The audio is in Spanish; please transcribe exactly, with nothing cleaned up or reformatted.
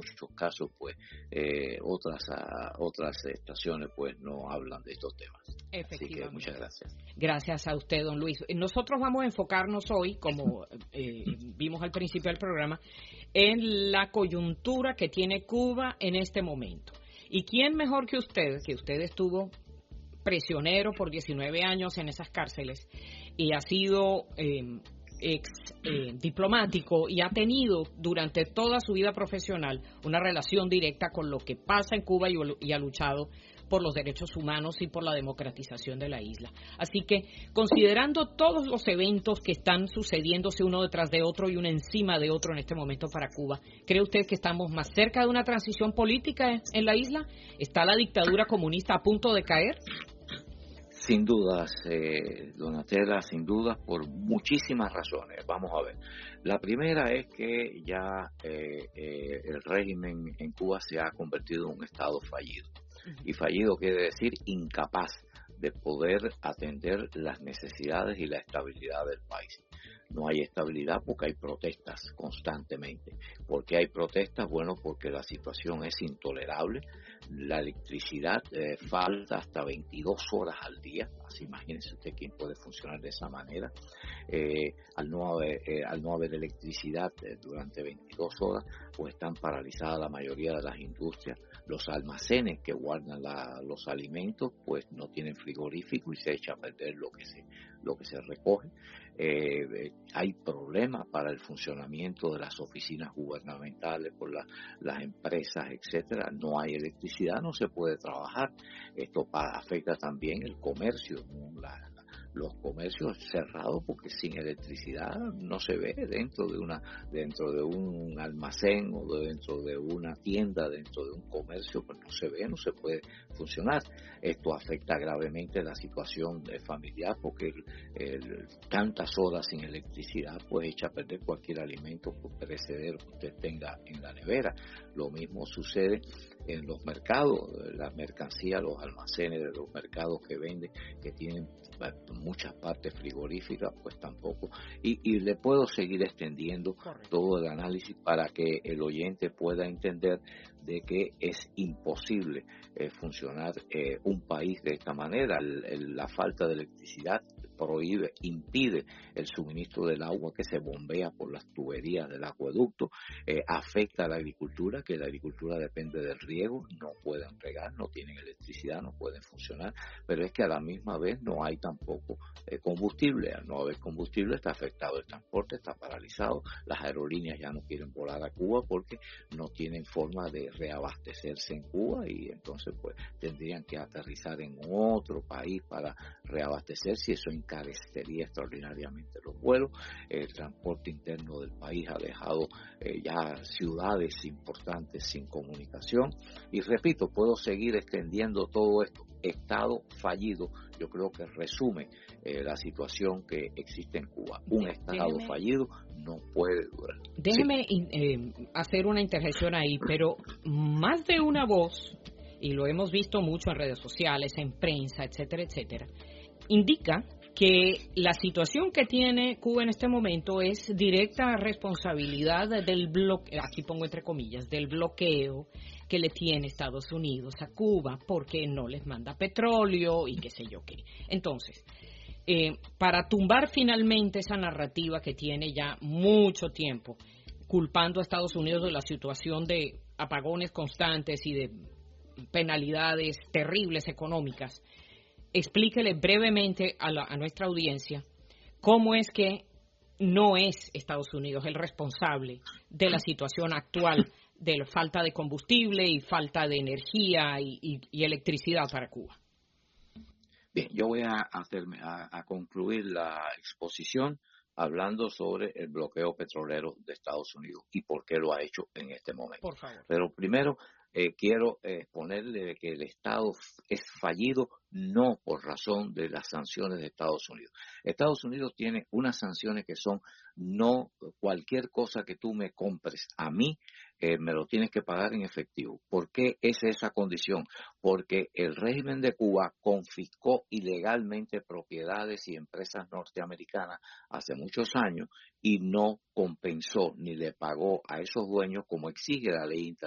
muchos casos, pues, eh, otras a, otras estaciones, pues, no hablan de estos temas. Así que muchas gracias. Gracias a usted, don Luis. Nosotros vamos a enfocarnos hoy, como eh, vimos al principio del programa, en la coyuntura que tiene Cuba en este momento. ¿Y quién mejor que usted, que usted estuvo prisionero por diecinueve años en esas cárceles y ha sido eh, ex eh, diplomático y ha tenido durante toda su vida profesional una relación directa con lo que pasa en Cuba y, y ha luchado por los derechos humanos y por la democratización de la isla? Así que, considerando todos los eventos que están sucediéndose uno detrás de otro y uno encima de otro en este momento para Cuba, ¿cree usted que estamos más cerca de una transición política en la isla? ¿Está la dictadura comunista a punto de caer? Sin dudas, eh, Donatella, sin dudas, por muchísimas razones. Vamos a ver. La primera es que ya eh, eh, el régimen en Cuba se ha convertido en un estado fallido. Y fallido quiere decir incapaz de poder atender las necesidades y la estabilidad del país. No hay estabilidad porque hay protestas constantemente. ¿Por qué hay protestas? Bueno, porque la situación es intolerable. La electricidad eh, falta hasta veintidós horas al día. Así imagínense usted quién puede funcionar de esa manera. Eh, al, no haber, eh, al no haber electricidad eh, durante veintidós horas, pues están paralizadas la mayoría de las industrias. Los almacenes que guardan la, los alimentos, pues no tienen frigorífico y se echa a perder lo que se, lo que se recoge. Eh, hay problemas para el funcionamiento de las oficinas gubernamentales por la, las empresas, etcétera. No hay electricidad, no se puede trabajar. Esto pa, afecta también el comercio, ¿no? la, los comercios cerrados porque sin electricidad no se ve dentro de una dentro de un almacén o dentro de una tienda, dentro de un comercio, pues no se ve, no se puede funcionar. Esto afecta gravemente la situación de familiar porque el, el, tantas horas sin electricidad pues echa a perder cualquier alimento perecedero que usted tenga en la nevera. Lo mismo sucede en los mercados, las mercancías, los almacenes de los mercados que venden, que tienen muchas partes frigoríficas, pues tampoco. Y, y le puedo seguir extendiendo Correcto. todo el análisis para que el oyente pueda entender de que es imposible eh, funcionar eh, un país de esta manera. El, el, la falta de electricidad prohíbe, impide el suministro del agua que se bombea por las tuberías del acueducto, eh, afecta a la agricultura, que la agricultura depende del riego, no pueden regar, no tienen electricidad, no pueden funcionar, pero es que a la misma vez no hay tampoco eh, combustible. Al no haber combustible está afectado el transporte, está paralizado, las aerolíneas ya no quieren volar a Cuba porque no tienen forma de reabastecerse en Cuba y entonces pues tendrían que aterrizar en otro país para reabastecerse y eso encarecería extraordinariamente los vuelos. El transporte interno del país ha dejado eh, ya ciudades importantes sin comunicación y repito, puedo seguir extendiendo todo esto. Estado fallido, yo creo que resume eh, la situación que existe en Cuba. Un Estado déjeme, fallido no puede durar. Déjeme sí. eh, hacer una interjección ahí, pero más de una voz, y lo hemos visto mucho en redes sociales, en prensa, etcétera, etcétera, indica que la situación que tiene Cuba en este momento es directa responsabilidad del bloqueo, aquí pongo entre comillas, del bloqueo que le tiene Estados Unidos a Cuba porque no les manda petróleo y qué sé yo qué. Entonces, eh, para tumbar finalmente esa narrativa que tiene ya mucho tiempo culpando a Estados Unidos de la situación de apagones constantes y de penalidades terribles económicas, explíquele brevemente a, la, a nuestra audiencia cómo es que no es Estados Unidos el responsable de la situación actual de la falta de combustible y falta de energía y, y, y electricidad para Cuba. Bien, yo voy a, hacerme, a, a concluir la exposición hablando sobre el bloqueo petrolero de Estados Unidos y por qué lo ha hecho en este momento. Por favor. Pero primero eh, quiero exponerle que el Estado es fallido no por razón de las sanciones de Estados Unidos. Estados Unidos tiene unas sanciones que son no cualquier cosa que tú me compres a mí, eh, me lo tienes que pagar en efectivo. ¿Por qué es esa condición? Porque el régimen de Cuba confiscó ilegalmente propiedades y empresas norteamericanas hace muchos años y no compensó ni le pagó a esos dueños como exige la ley internacional